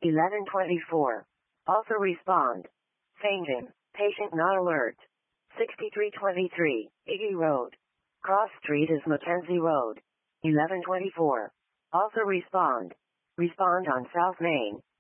1124. Also respond. Fainting. Patient not alert. 6323. Iggy Road. Cross Street is Mackenzie Road. 1124. Also respond. Respond on South Main.